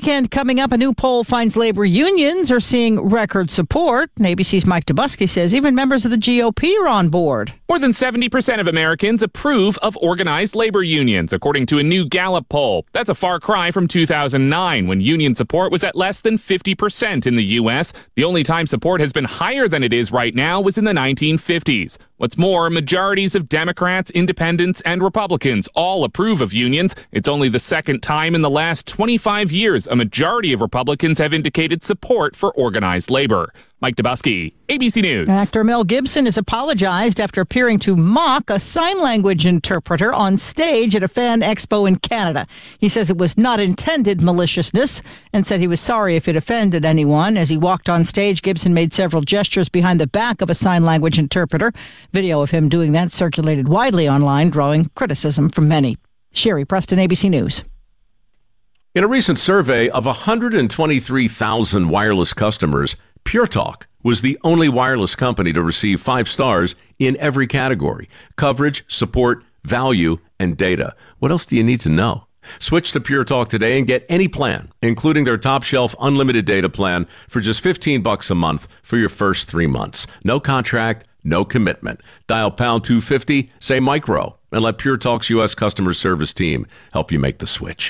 weekend coming up, a new poll finds labor unions are seeing record support. And ABC's Mike Dubusky says even members of the GOP are on board. More than 70% of Americans approve of organized labor unions, according to a new Gallup poll. That's a far cry from 2009, when union support was at less than 50% in the U.S. The only time support has been higher than it is right now was in the 1950s. What's more, majorities of Democrats, independents, and Republicans all approve of unions. It's only the second time in the last 25 years a majority of Republicans have indicated support for organized labor. Mike Dubusky, ABC News. Actor Mel Gibson has apologized after appearing to mock a sign language interpreter on stage at a fan expo in Canada. He says it was not intended maliciousness and said he was sorry if it offended anyone. As he walked on stage, Gibson made several gestures behind the back of a sign language interpreter. Video of him doing that circulated widely online, drawing criticism from many. Sherry Preston, ABC News. In a recent survey of 123,000 wireless customers, Pure Talk was the only wireless company to receive 5 stars in every category: coverage, support, value, and data. What else do you need to know? Switch to Pure Talk today and get any plan, including their top shelf unlimited data plan, for just $15 a month for your first 3 months. No contract, no commitment. Dial pound 250, say micro, and let Pure Talk's U.S. customer service team help you make the switch.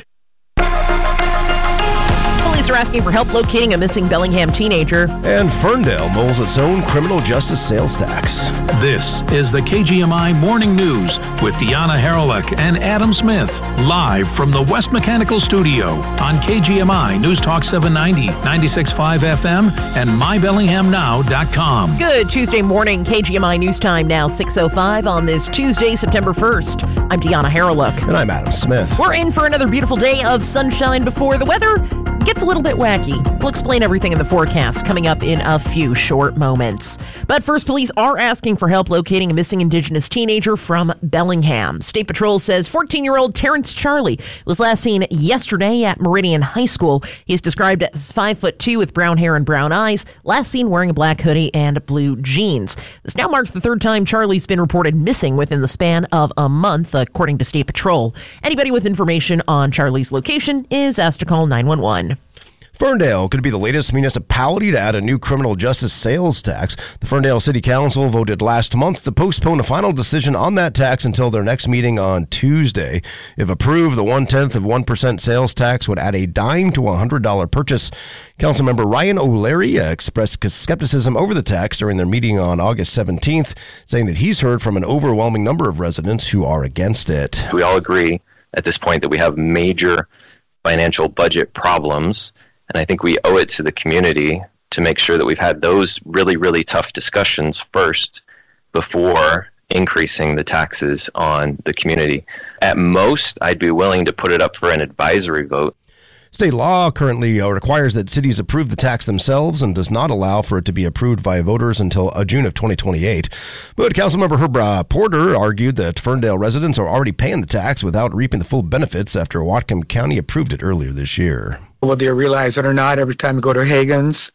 Police are asking for help locating a missing Bellingham teenager. And Ferndale mulls its own criminal justice sales tax. This is the KGMI Morning News with Deanna Haralick and Adam Smith, live from the West Mechanical Studio on KGMI News Talk 790, 96.5 FM, and mybellinghamnow.com. Good Tuesday morning, KGMI News Time now 6:05 on this Tuesday, September 1st. I'm Deanna Haralick. And I'm Adam Smith. We're in for another beautiful day of sunshine before the weather gets a little bit wacky. We'll explain everything in the forecast coming up in a few short moments. But first, police are asking for help locating a missing Indigenous teenager from Bellingham. State Patrol says 14-year-old Terrence Charlie was last seen yesterday at Meridian High School. He's described as 5'2" with brown hair and brown eyes, last seen wearing a black hoodie and blue jeans. This now marks the third time Charlie's been reported missing within the span of a month, according to State Patrol. Anybody with information on Charlie's location is asked to call 911. Ferndale could be the latest municipality to add a new criminal justice sales tax. The Ferndale City Council voted last month to postpone a final decision on that tax until their next meeting on Tuesday. If approved, the 0.1% sales tax would add a dime to a $100 purchase. Councilmember Ryan O'Leary expressed skepticism over the tax during their meeting on August 17th, saying that he's heard from an overwhelming number of residents who are against it. We all agree at this point that we have major financial budget problems. And I think we owe it to the community to make sure that we've had those really, really tough discussions first before increasing the taxes on the community. At most, I'd be willing to put it up for an advisory vote. State law currently requires that cities approve the tax themselves and does not allow for it to be approved by voters until June of 2028. But Councilmember Herb Porter argued that Ferndale residents are already paying the tax without reaping the full benefits after Whatcom County approved it earlier this year. Whether you realize it or not, every time you go to Hagen's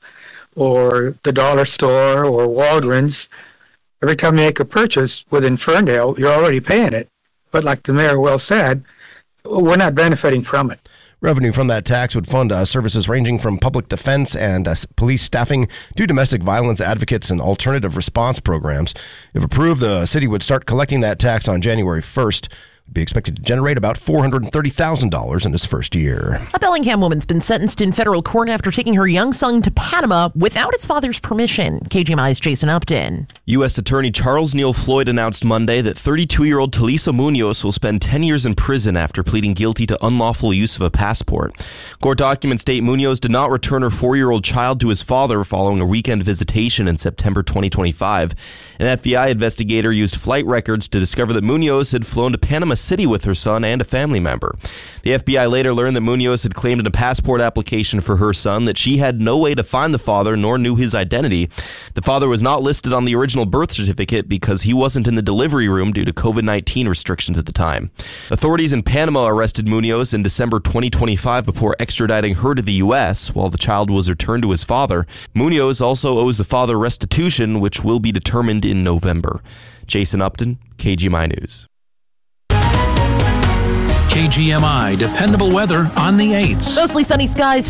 or the dollar store or Waldron's, every time you make a purchase within Ferndale, you're already paying it. But like the mayor well said, we're not benefiting from it. Revenue from that tax would fund services ranging from public defense and police staffing to domestic violence advocates and alternative response programs. If approved, the city would start collecting that tax on January 1st. Be expected to generate about $430,000 in its first year. A Bellingham woman's been sentenced in federal court after taking her young son to Panama without his father's permission. KGMI's Jason Upton. U.S. Attorney Charles Neal Floyd announced Monday that 32-year-old Talisa Munoz will spend 10 years in prison after pleading guilty to unlawful use of a passport. Court documents state Munoz did not return her 4-year-old child to his father following a weekend visitation in September 2025. An FBI investigator used flight records to discover that Munoz had flown to Panama City with her son and a family member. The FBI later learned that Munoz had claimed in a passport application for her son that she had no way to find the father nor knew his identity. The father was not listed on the original birth certificate because he wasn't in the delivery room due to COVID-19 restrictions at the time. Authorities in Panama arrested Munoz in December 2025 before extraditing her to the U.S. while the child was returned to his father. Munoz also owes the father restitution, which will be determined in November. Jason Upton, KGMI News. KGMI dependable weather on the 8s. Mostly sunny skies